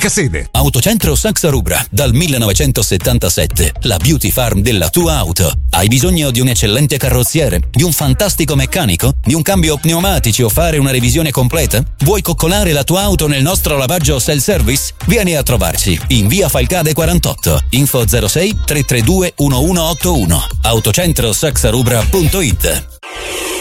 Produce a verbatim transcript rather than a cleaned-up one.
Unica sede. Autocentro Saxa Rubra, dal millenovecentosettantasette, la beauty farm della tua auto. Hai bisogno di un eccellente carrozziere, di un fantastico meccanico, di un cambio pneumatici o fare una revisione completa? Vuoi coccolare la tua auto nel nostro lavaggio self-service? Vieni a trovarci in via Falcade quarantotto. Info zero sei tre tre due uno uno otto uno. autocentro saxa rubra punto it.